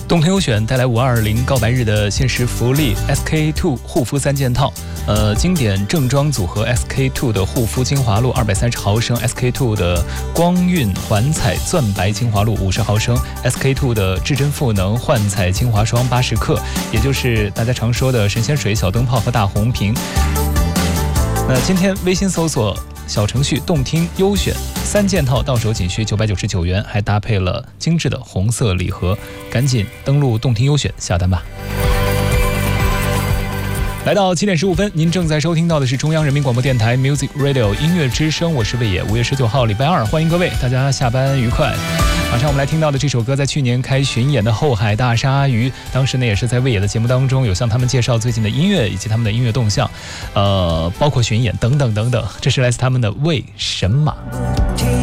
动听优选带来520告白日的限时福利 SK2 护肤3件套，经典正装组合 SK2 的护肤精华露230毫升 ，SK2 的光晕环彩钻白精华露50毫升 ，SK2 的至臻赋能焕彩精华霜80克，也就是大家常说的神仙水、小灯泡和大红瓶。那今天微信搜索小程序动听优选3件套到手仅需999元，还搭配了精致的红色礼盒，赶紧登录动听优选下单吧。来到7点15分，您正在收听到的是中央人民广播电台 Music Radio 音乐之声，我是魏野。5月19号礼拜二，欢迎各位，大家下班愉快。马上我们来听到的这首歌，在去年开巡演的后海大鲨鱼，当时呢也是在魏野的节目当中有向他们介绍最近的音乐以及他们的音乐动向，包括巡演等等等等。这是来自他们的为什么。